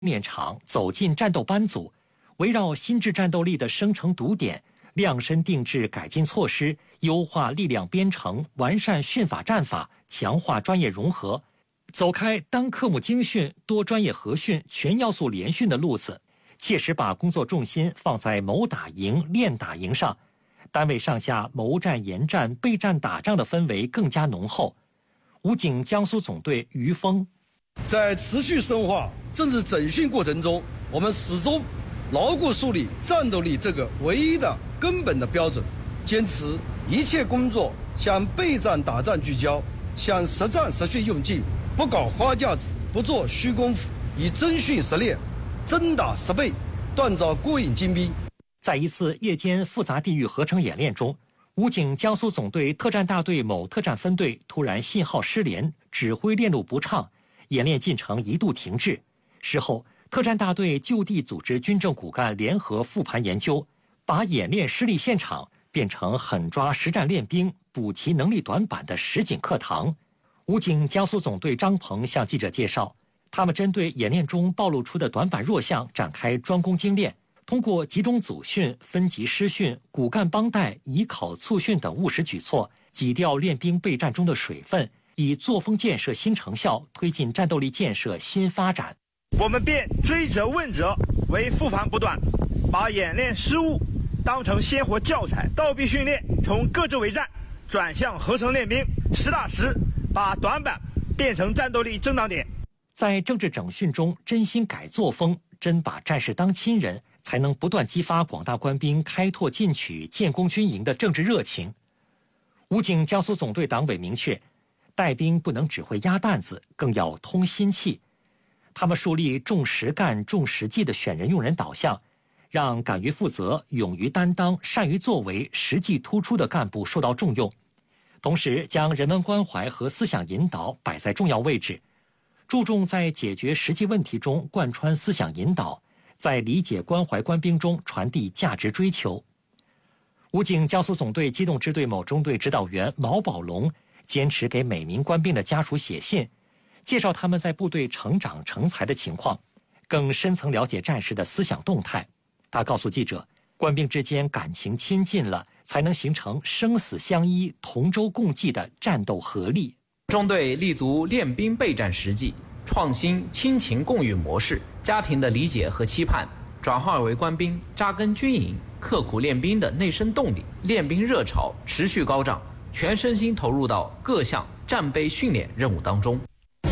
练场走进战斗班组，围绕心智战斗力的生成读点，量身定制改进措施，优化力量编程，完善训法战法，强化专业融合，走开单科目精训、多专业合训、全要素联训的路子，切实把工作重心放在谋打赢、练打赢上。单位上下谋战、研战、备战打仗的氛围更加浓厚。武警江苏总队于峰， 在持续深化政治整训过程中，我们始终牢固树立战斗力这个唯一的根本的标准，坚持一切工作向备战打仗聚焦，向实战实训用劲，不搞花架子，不做虚功夫，以真训实练，真打实备，锻造过硬精兵。 在一次夜间复杂地域合成演练中，武警江苏总队特战大队某特战分队突然信号失联，指挥链路不畅，演练进程一度停滞。事后，特战大队就地组织军政骨干联合复盘研究，把演练失利现场变成狠抓实战练兵、补齐能力短板的实景课堂。武警江苏总队张鹏向记者介绍，他们针对演练中暴露出的短板弱项展开专攻精练，通过集中组训、分级师训、骨干帮带、以考促训等务实举措，挤掉练兵备战中的水分，以作风建设新成效推进战斗力建设新发展。 我们变追责问责为复盘不断，把演练失误当成鲜活教材，倒逼训练从各自为战转向合成练兵，实打实把短板变成战斗力增长点。 在政治整训中真心改作风，真把战士当亲人，才能不断激发广大官兵开拓进取、建功军营的政治热情。武警江苏总队党委明确，带兵不能只会压担子，更要通心气。他们树立重实干、重实际的选人用人导向，让敢于负责、勇于担当、善于作为、实际突出的干部受到重用。同时，将人文关怀和思想引导摆在重要位置，注重在解决实际问题中贯穿思想引导，在理解关怀官兵中传递价值追求。武警江苏总队机动支队某中队指导员毛宝龙坚持给每名官兵的家属写信，介绍他们在部队成长成才的情况，更深层了解战士的思想动态。他告诉记者，官兵之间感情亲近了，才能形成生死相依、同舟共济的战斗合力。 中队立足练兵备战实际，创新亲情共育模式，家庭的理解和期盼转化为官兵扎根军营、刻苦练兵的内生动力，练兵热潮持续高涨，全身心投入到各项战备训练任务当中。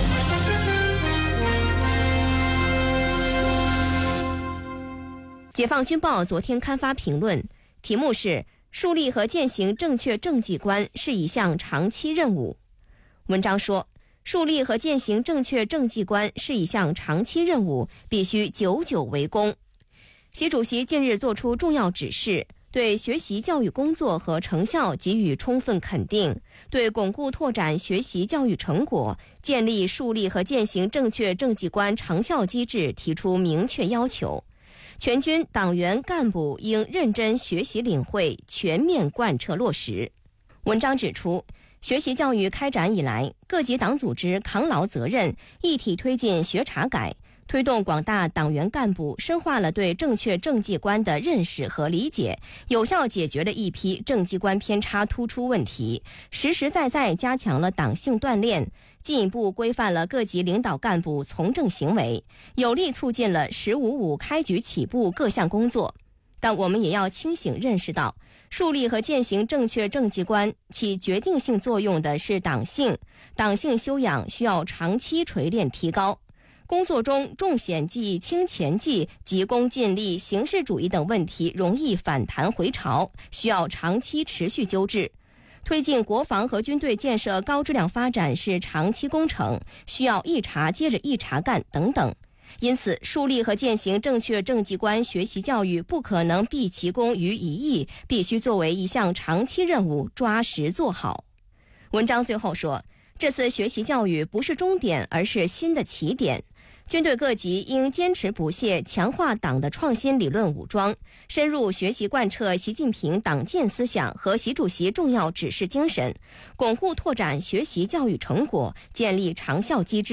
解放军报昨天刊发评论，题目是树立和践行正确政绩观是一项长期任务。文章说，树立和践行正确政绩观是一项长期任务，必须久久为功。习主席近日作出重要指示，对学习教育工作和成效给予充分肯定，对巩固拓展学习教育成果，建立树立和践行正确政绩观长效机制提出明确要求。全军党员干部应认真学习领会，全面贯彻落实。文章指出，学习教育开展以来，各级党组织扛牢责任，一体推进学查改，推动广大党员干部深化了对正确政绩观的认识和理解，有效解决了一批政绩观偏差突出问题，实实在在加强了党性锻炼，进一步规范了各级领导干部从政行为，有力促进了“10+5+5”开局起步各项工作。但我们也要清醒认识到，树立和践行正确政绩观起决定性作用的是党性，党性修养需要长期锤炼提高。工作中重显绩轻前绩、急功近利、形式主义等问题容易反弹回潮，需要长期持续纠治。推进国防和军队建设高质量发展是长期工程，需要一茬接着一茬干等等。因此，树立和践行正确政绩观学习教育不可能毕其功于一役，必须作为一项长期任务，抓实做好。文章最后说，这次学习教育不是终点，而是新的起点。军队各级应坚持不懈强化党的创新理论武装，深入学习贯彻习近平党建思想和习主席重要指示精神，巩固拓展学习教育成果，建立长效机制，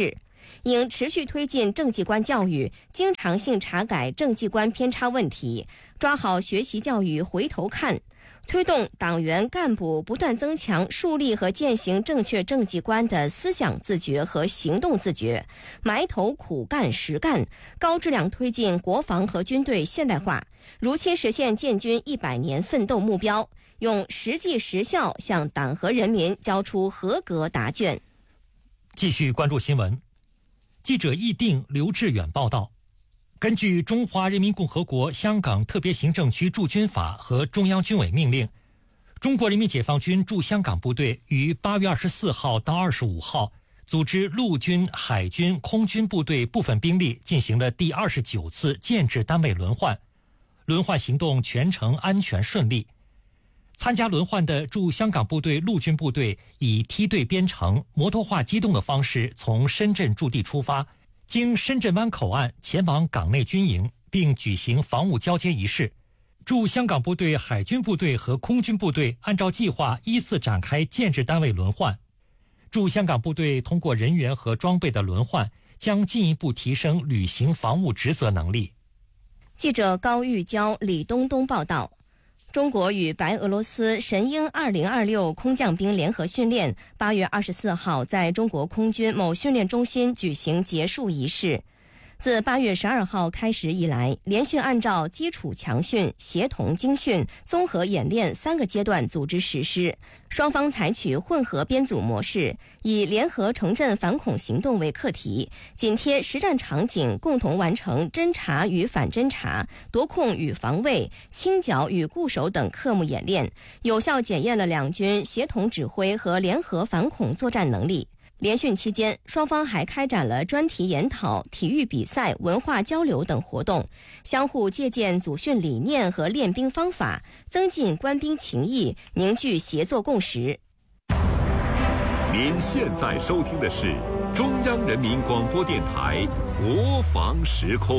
应持续推进政绩观教育，经常性查改政绩观偏差问题，抓好学习教育回头看，推动党员干部不断增强树立和践行正确政绩观的思想自觉和行动自觉，埋头苦干实干，高质量推进国防和军队现代化，如期实现建军100年奋斗目标，用实际实效向党和人民交出合格答卷。 继续关注新闻，记者易定、刘志远报道。根据《中华人民共和国香港特别行政区驻军法》和中央军委命令，中国人民解放军驻香港部队于8月24号到25号组织陆军、海军、空军部队部分兵力进行了第29次建制单位轮换，轮换行动全程安全顺利。参加轮换的驻香港部队陆军部队以梯队编成、摩托化机动的方式从深圳驻地出发，经深圳湾口岸前往港内军营，并举行防务交接仪式。驻香港部队、海军部队和空军部队按照计划依次展开建制单位轮换。驻香港部队通过人员和装备的轮换，将进一步提升履行防务职责能力。 记者高玉娇、李东东报道。中国与白俄罗斯神鹰2026空降兵联合训练8月24号在中国空军某训练中心举行结束仪式。自8月12号开始以来，连续按照基础强训、协同精训、综合演练3个阶段组织实施。双方采取混合编组模式，以联合城镇反恐行动为课题，紧贴实战场景，共同完成侦察与反侦察、夺控与防卫、清剿与固守等科目演练，有效检验了两军协同指挥和联合反恐作战能力。联训期间，双方还开展了专题研讨、体育比赛、文化交流等活动，相互借鉴组训理念和练兵方法，增进官兵情谊，凝聚协作共识。 您现在收听的是中央人民广播电台国防时空。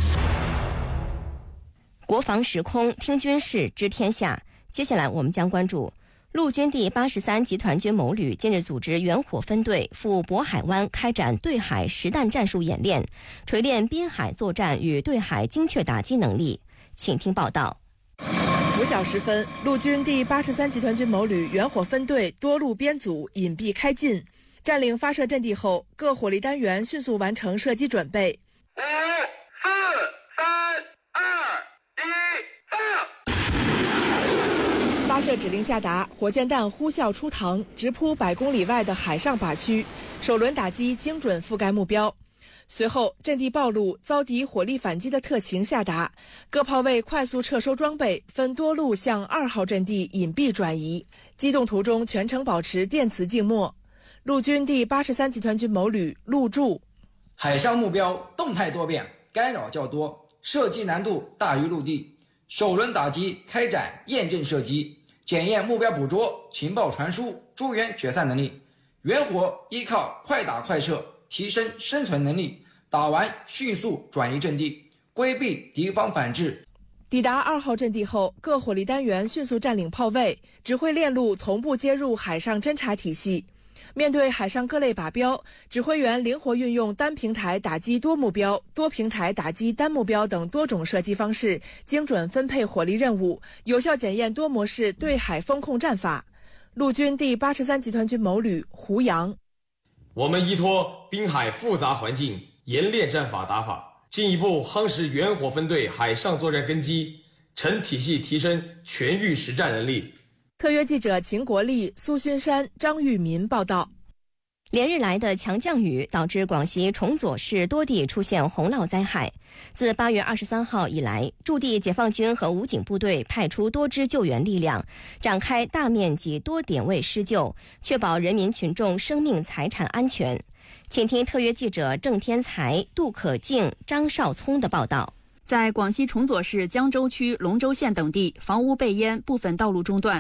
国防时空，听军事，知天下。接下来我们将关注陆军第83集团军某旅近日组织远火分队赴渤海湾开展对海实弹战术演练，锤炼滨海作战与对海精确打击能力。请听报道。 拂晓时分，陆军第83集团军某旅远火分队多路编组隐蔽开进，占领发射阵地后，各火力单元迅速完成射击准备。5、4、3、2、1，放！发射指令下达，火箭弹呼啸出膛，直扑100公里外的海上靶区，首轮打击精准覆盖目标。随后，阵地暴露，遭敌火力反击的特情下达，各炮位快速撤收装备，分多路向2号阵地隐蔽转移。机动途中全程保持电磁静默。陆军第83集团军某旅陆驻： 海上目标动态多变，干扰较多，射击难度大于陆地。首轮打击开展验证射击，检验目标捕捉、情报传输、诸元决散能力。远火依靠快打快射提升生存能力，打完迅速转移阵地，规避敌方反制。 抵达2号阵地后，各火力单元迅速占领炮位，指挥链路同步接入海上侦察体系。面对海上各类靶标，指挥员灵活运用单平台打击多目标、多平台打击单目标等多种射击方式，精准分配火力任务，有效检验多模式对海风控战法。陆军第83集团军某旅胡杨： 我们依托滨海复杂环境，严练战法打法，进一步夯实远火分队海上作战根基，成体系提升全域实战能力。 特约记者秦国立、苏勋山、张玉民报道。 连日来的强降雨导致广西崇左市多地出现洪涝灾害。自8月23号以来，驻地解放军和武警部队派出多支救援力量，展开大面积多点位施救，确保人民群众生命财产安全。请听特约记者郑天才、杜可静、张少聪的报道。 在广西崇左市江州区龙州县等地，房屋被淹，部分道路中断。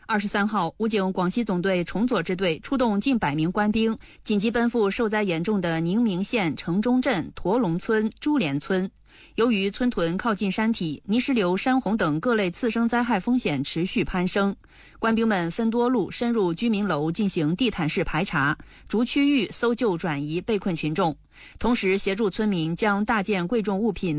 23号，武警广西总队崇左支队出动近100名官兵，紧急奔赴受灾严重的宁明县城中镇驼龙村、朱连村。由于村屯靠近山体，泥石流、山洪等各类次生灾害风险持续攀升，官兵们分多路深入居民楼进行地毯式排查，逐区域搜救转移被困群众，同时协助村民将大件贵重物品